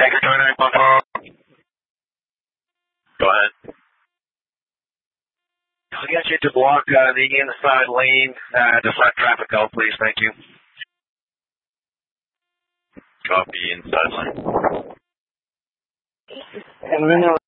Tanker 29.4. Go ahead. I'll get you to block the inside lane, deflect traffic out, please. Thank you. Copy inside lane.